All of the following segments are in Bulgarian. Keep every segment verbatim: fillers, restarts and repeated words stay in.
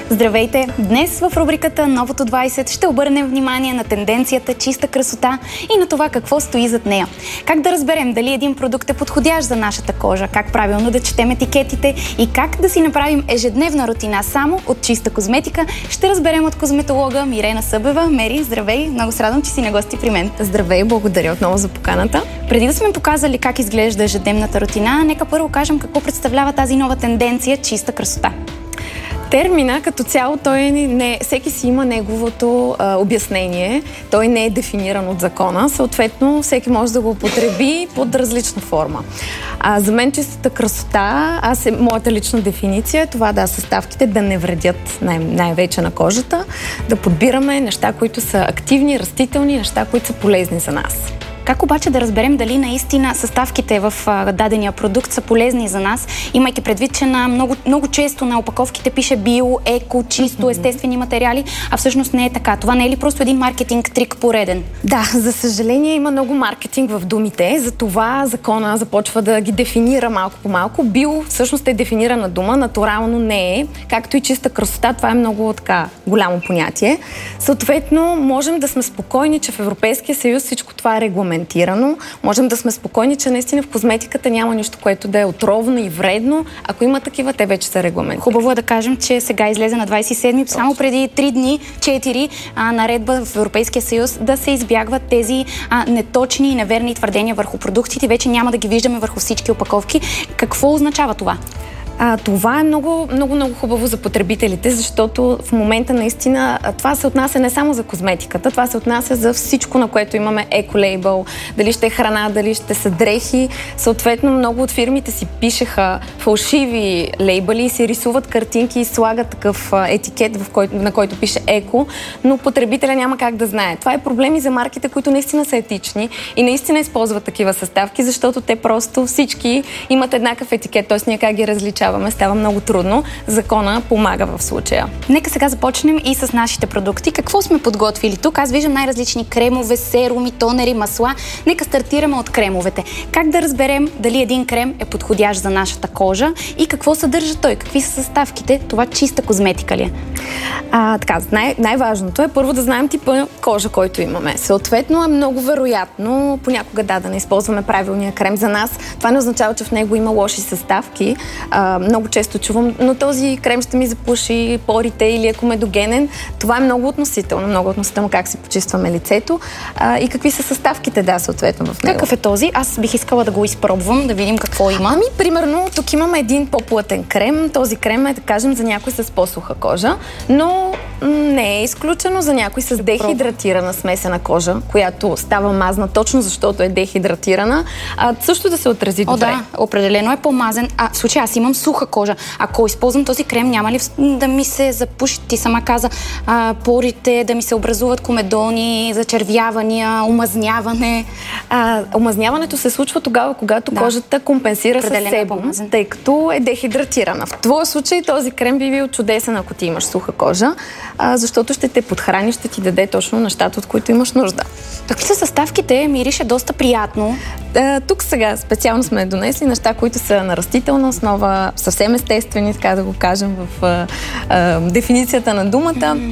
Здравейте! Днес в рубриката Новото двайсет ще обърнем внимание на тенденцията чиста красота и на това какво стои зад нея. Как да разберем дали един продукт е подходящ за нашата кожа, как правилно да четем етикетите и как да си направим ежедневна рутина само от чиста козметика, ще разберем от козметолога Мирена Събева. Мери, здравей! Много се радвам, че си на гости при мен. Здравей, благодаря отново за поканата. Преди да сме показали как изглежда ежедневната рутина, нека първо кажем какво представлява тази нова тенденция чиста красота. Термина като цяло, той не, всеки си има неговото а, обяснение. Той не е дефиниран от закона, съответно всеки може да го употреби под различна форма. А, за мен чистата красота, аз е, моята лична дефиниция е това да съставките да не вредят най- най-вече на кожата, да подбираме неща, които са активни, растителни, неща, които са полезни за нас. Как обаче да разберем дали наистина съставките в а, дадения продукт са полезни за нас, имайки предвид, че на много, много често на опаковките пише био, еко, чисто, mm-hmm. естествени материали, а всъщност не е така. Това не е ли просто един маркетинг трик пореден? Да, за съжаление има много маркетинг в думите, затова закона започва да ги дефинира малко по малко. Био всъщност е дефинирана дума, натурално не е, както и чиста красота, това е много така голямо понятие. Съответно, можем да сме спокойни, че в Европейския съюз всичко това е регламентирано. Можем да сме спокойни, че наистина в козметиката няма нищо, което да е отровно и вредно. Ако има такива, те вече са регламентирани. Хубаво е да кажем, че сега излезе на двайсет и седми, само преди три дни, четири а, наредба в Европейския съюз да се избягват тези а, неточни и неверни твърдения върху продуктите. Вече няма да ги виждаме върху всички опаковки. Какво означава това? А, това е много, много, много хубаво за потребителите, защото в момента наистина това се отнася не само за козметиката, това се отнася за всичко, на което имаме еко-лейбъл, дали ще е храна, дали ще са дрехи. Съответно, много от фирмите си пишеха фалшиви лейбъли и си рисуват картинки и слагат такъв етикет, в който, на който пише еко, но потребителя няма как да знае. Това е проблем и за марките, които наистина са етични и наистина използват такива съставки, защото те просто всички имат еднакъв етикет, т.е. ние как ги различаваме. Става много трудно. Закона помага в случая. Нека сега започнем и с нашите продукти. Какво сме подготвили тук? Аз виждам най-различни кремове, серуми, тонери, масла. Нека стартираме от кремовете. Как да разберем дали един крем е подходящ за нашата кожа и какво съдържа той? Какви са съставките? Това чиста козметика ли е? А, така, най- най-важното е първо да знаем типа кожа, който имаме. Съответно е много вероятно понякога да, да не използваме правилния крем за нас. Това не означава, че в него има лоши съставки. А, много често чувам, но този крем ще ми запуши порите или е комедогенен. Това е много относително, много относително как си почистваме лицето а, и какви са съставките, да, съответно в него. Какъв е този? Аз бих искала да го изпробвам, да видим какво има. Ами, примерно, тук имаме един по-плътен крем. Този крем е, да кажем, за някой с по-суха кожа, но не е изключено за някой с дехидратирана смесена кожа, която става мазна точно защото е дехидратирана, а също да се отрази О, добре. да, определено е по-мазен. А в случая аз имам суха кожа. Ако използвам този крем, няма ли да ми се запуши, ти сама каза, а, порите, да ми се образуват комедони, зачервявания, омазняване? А, омазняването се случва тогава, когато да. кожата компенсира със себум, тъй като е дехидратирана. В твоя случай този крем би бил чудесен, ако ти имаш суха кожа, а, защото ще те подхрани, ще ти даде точно нещата, от които имаш нужда. Какви са съставките? Мирише доста приятно. А, тук сега специално сме донесли неща, които са на растителна основа, съвсем естествени, така да го кажем в а, а, дефиницията на думата, mm-hmm.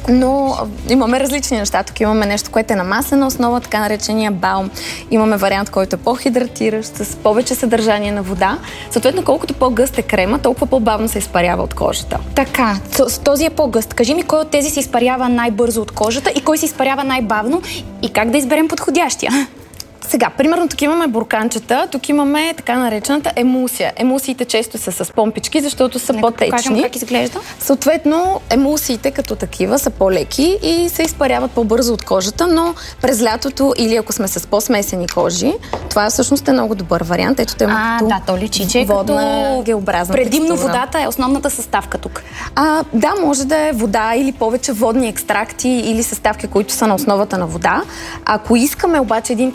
но имаме различни неща. Тук имаме нещо, което е на маслена основа, така наречения баум. Имаме вариант, който е по-хидратиращ, с повече съдържание на вода. Съответно, колкото по-гъст е крема, толкова по-бавно се изпарява от кожата. Така, този е по-гъст. Кажи ми, кой от тези се изпарява най-бързо от кожата и кой се изпарява най-бавно и как да изберем подходящия? Сега, примерно тук имаме бурканчета, тук имаме така наречената емулсия. Емулсиите често са с помпички, защото са Нека по-течни. покажем как изглежда. Съответно, емулсиите като такива са по-леки и се изпаряват по-бързо от кожата, но през лятото или ако сме с по-смесени кожи, това всъщност е много добър вариант. Ето те а, като да, то личи, че водна, като геобразна предимно текстура. водата е основната съставка тук. А, да, може да е вода или повече водни екстракти или съставки, които са на основата на вода. Ако искаме обаче един такъв крем,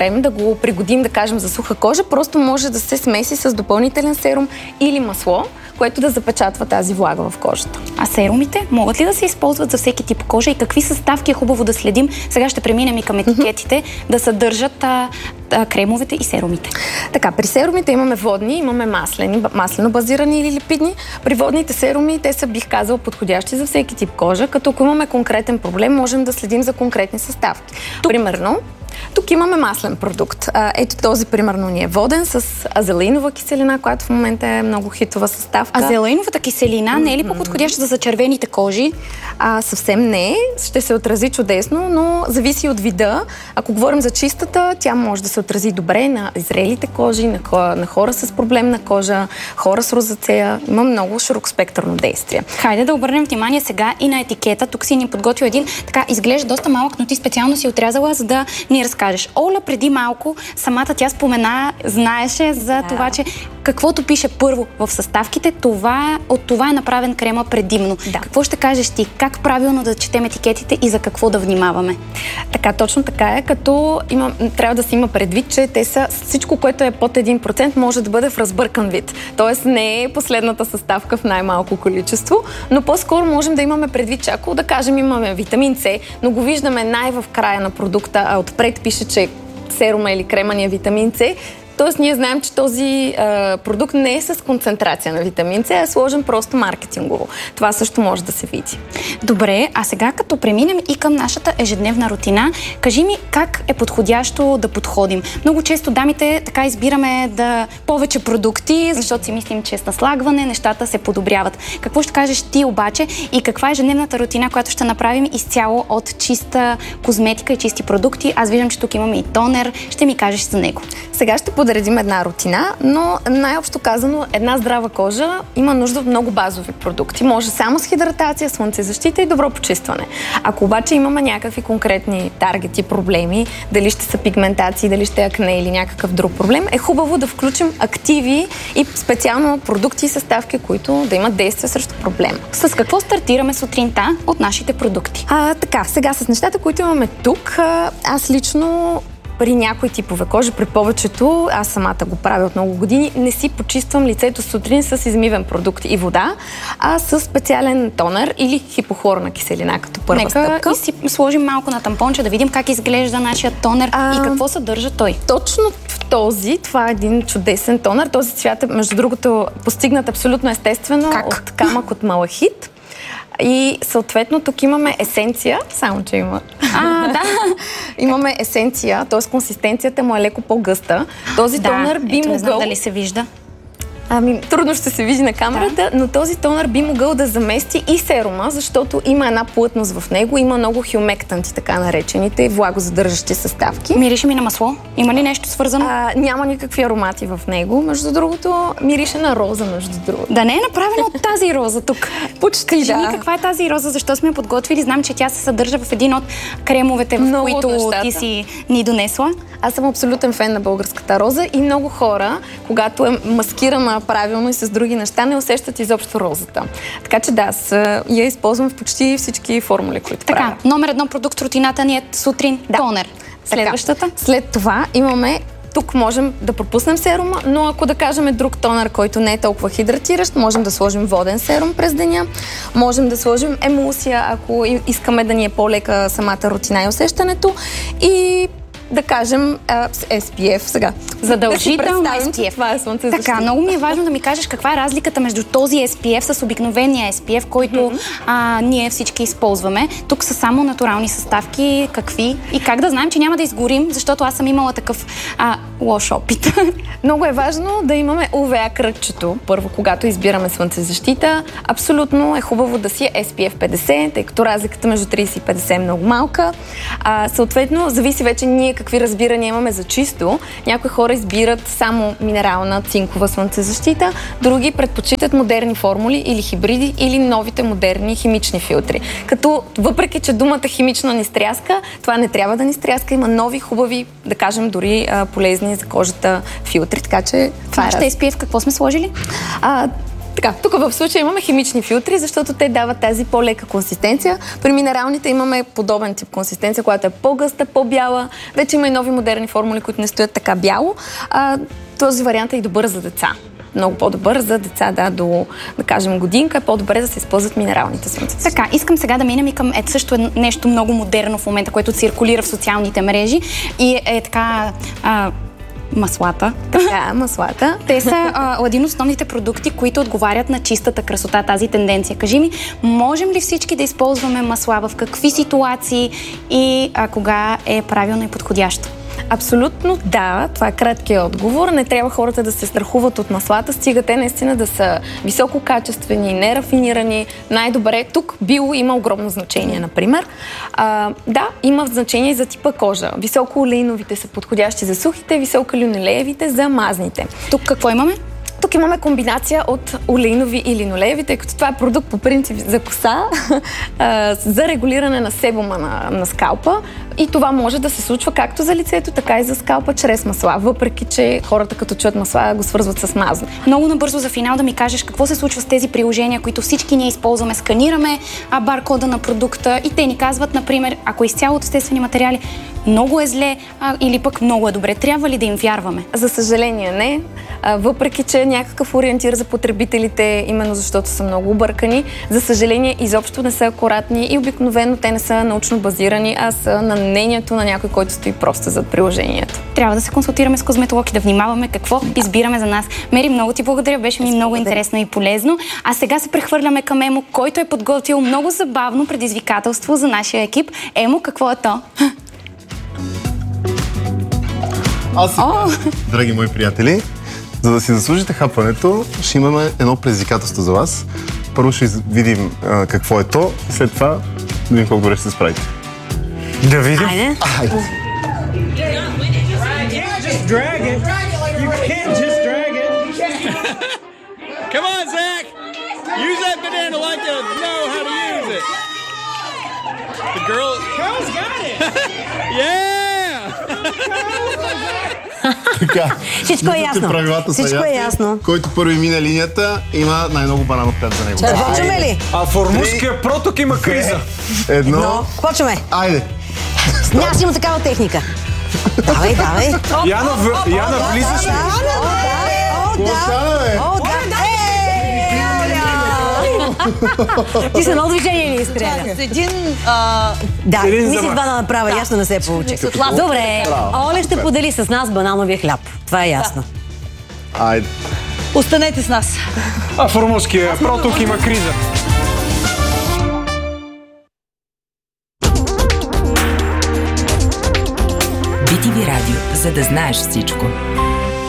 крем, да го пригодим, да кажем, за суха кожа, просто може да се смеси с допълнителен серум или масло, което да запечатва тази влага в кожата. А серумите могат ли да се използват за всеки тип кожа и какви съставки е хубаво да следим? Сега ще преминем и към етикетите, mm-hmm. да съдържат а, а, кремовете и серумите. Така, при серумите имаме водни, имаме маслени, маслено базирани или липидни. При водните серуми те са, бих казал, подходящи за всеки тип кожа, като ако имаме конкретен проблем, можем да следим за конкретни съставки. Тук... Примерно, тук имаме маслен продукт. Ето този, примерно, ни е воден с азелинова киселина, която в момента е много хитова съставка. Азелиновата киселина не е ли по-подходяща за червените кожи? А, съвсем не. Ще се отрази чудесно, но зависи от вида. Ако говорим за чистата, тя може да се отрази добре на зрелите кожи, на хора, на хора с проблемна кожа, хора с розацея. Има много широкоспектърно действие. Хайде да обърнем внимание сега и на етикета. Тук си ни подготвил един, така изглежда доста малък, но ти специално си отрязала, за да ни разкажеш. Оля преди малко, самата тя спомена, знаеше за да. това, че каквото пише първо в съставките, това, от това е направен крема предимно. Да. Какво ще кажеш ти? Как правилно да четем етикетите и за какво да внимаваме? Така, точно така е, като има, трябва да се има предвид, че те са всичко, което е под един процент, може да бъде в разбъркан вид. Тоест не е последната съставка в най-малко количество, но по-скоро можем да имаме предвид, че ако да кажем имаме витамин С, но го виждаме най-в края на продукта, а отпред пише, че серума или крема ни е витамин С, тоест ние знаем, че този а, продукт не е с концентрация на витамин С, а е сложен просто маркетингово. Това също може да се види. Добре, а сега като преминем и към нашата ежедневна рутина, кажи ми как е подходящо да подходим. Много често дамите така избираме да повече продукти, защото си мислим, че с наслагване нещата се подобряват. Какво ще кажеш ти обаче и каква е ежедневната рутина, която ще направим изцяло от чиста козметика и чисти продукти? Аз виждам, че тук имаме и тонер. Ще ми кажеш за него. Сега ще подредим една рутина, но най-общо казано, една здрава кожа има нужда от много базови продукти. Може само с хидратация, слънцезащита и добро почистване. Ако обаче имаме някакви конкретни таргети, проблеми, дали ще са пигментации, дали ще е акне или някакъв друг проблем, е хубаво да включим активи и специално продукти и съставки, които да имат действие срещу проблема. С какво стартираме сутринта от нашите продукти? А, така, сега с нещата, които имаме тук, аз лично при някои типове кожи, при повечето, аз самата го правя от много години, не си почиствам лицето сутрин с измивен продукт и вода, а с специален тонер или хипохлорна киселина като първа Нека стъпка. Нека си сложим малко на тампонче да видим как изглежда нашия тонер а, и какво съдържа той. Точно в този, това е един чудесен тонер. Този цвят е, между другото, постигнат абсолютно естествено как? от камък от малахит. И съответно тук имаме есенция, само че има. А, да. Имаме есенция, т.е. консистенцията му е леко по-гъста. Този да, тонер би ето, могъл... не знам дали се вижда. Ами, трудно ще се види на камерата, да. Но този тонер би могъл да замести и серума, защото има една плътност в него, има много хюмектанти, така наречените, влагозадържащи съставки. Мирише ми на масло? Има ли нещо свързано? А, няма никакви аромати в него. Между другото, мирише на роза, между другото. Да не е направено от тази роза тук. Почти, Кажи да. ми каква е тази роза, защо сме я подготвили? Знам, че тя се съдържа в един от кремовете, в много които ти си ни донесла. Аз съм абсолютен фен на българската роза и много хора, когато е маскирана правилно и с други неща, не усещат изобщо розата. Така че да, аз я използвам в почти всички формули, които така, правя. номер едно продукт рутината ни е сутрин да. Тонер. Следващата? Така, след това имаме, тук можем да пропуснем серума, но ако да кажем друг тонер, който не е толкова хидратиращ, можем да сложим воден серум през деня, можем да сложим емулсия, ако искаме да ни е по-лека самата рутина и усещането, и да кажем uh, с ес пи еф сега. Задължително да ес пи еф. Това е слънцезащита. Така, много ми е важно да ми кажеш каква е разликата между този ес пи еф с обикновения ес пи еф, който mm-hmm. а, ние всички използваме. Тук са само натурални съставки, какви и как да знаем, че няма да изгорим, защото аз съм имала такъв а, лош опит. Много е важно да имаме ю ви ей кръгчето. Първо, когато избираме слънцезащита, абсолютно е хубаво да си е ес пи еф петдесет, тъй като разликата между трийсет и петдесет е много малка. А, съответно, зависи вече ние какви разбирания имаме за чисто. Някои хора избират само минерална цинкова слънцезащита, други предпочитат модерни формули или хибриди, или новите модерни химични филтри. Като въпреки, че думата химична ни стряска, това не трябва да ни стряска. Има нови, хубави, да кажем, дори а, полезни за кожата филтри, така че това е. Ще ес пи еф какво сме сложили? А, Така, тук в случая имаме химични филтри, защото те дават тази по-лека консистенция. При минералните имаме подобен тип консистенция, която е по-гъста, по-бяла. Вече има и нови модерни формули, които не стоят така бяло. А, този вариант е и добър за деца. Много по-добър за деца, да, до, да кажем, годинка, е по-добре да се използват минералните слънци. Така, искам сега да минем и към е, също е нещо много модерно в момента, което циркулира в социалните мрежи и е така... А, маслата. Така, маслата. Те са а, един от основните продукти, които отговарят на чистата красота, тази тенденция. Кажи ми, можем ли всички да използваме масла, в какви ситуации и а, кога е правилно и подходящо? Абсолютно да, това е краткият отговор. Не трябва хората да се страхуват от маслата, стига те наистина да са висококачествени, нерафинирани. Най-добре, тук био има огромно значение, например. А, да, има значение и за типа кожа. Високоолеиновите са подходящи за сухите, високолинолеевите за мазните. Тук какво имаме? Тук имаме комбинация от олеинови и линолееви, тъй като това е продукт по принцип за коса, за регулиране на себума на, на скалпа. И това може да се случва както за лицето, така и за скалпа чрез масла, въпреки че хората като чуят масла го свързват с мазно. Много набързо за финал да ми кажеш какво се случва с тези приложения, които всички ние използваме, сканираме а, баркода на продукта и те ни казват, например, ако е изцяло от естествени материали, много е зле а, или пък много е добре. Трябва ли да им вярваме? За съжаление не, а, въпреки че е някакъв ориентир за потребителите, именно защото са много объркани. За съжаление изобщо не са акуратни и обикновено те не са научно базирани, а са на мнението на някой, който стои просто зад приложението. Трябва да се консултираме с козметолог и да внимаваме какво да. избираме за нас. Мери, много ти благодаря, беше ми много интересно и полезно. А сега се прехвърляме към Емо, който е подготвил много забавно предизвикателство за нашия екип. Емо, какво е то? Аз сега, драги мои приятели, за да си заслужите хапването, ще имаме едно предизвикателство за вас. Първо ще видим а, какво е то, и след това да видим колко добре ще се справите. Да видим. Айде. Айде. Come on, Zach! Use that banana like to know how to use it. The girl... Carl's got it! Yeah! Така. Всичко е ясно. Всичко е ясно. Който първи мине линията, има най-много бананов хляб за него. Ще почваме ли? А формуския проток има криза. Едно. Но, почваме. Айде. Аз имам такава техника. Давай, давай. Яна, в... Яна влизаш ли? О, да. О, да. Ти с едно движение ли изстреля? С един... А... Да, Един мисли замах. това да направя, Да. ясно не се получи. С ласта. Добре, Оле ще подели с нас банановия хляб. Това е ясно. Айде. Останете с нас. А формуския проток има криза. би ти ви радио, за да знаеш всичко.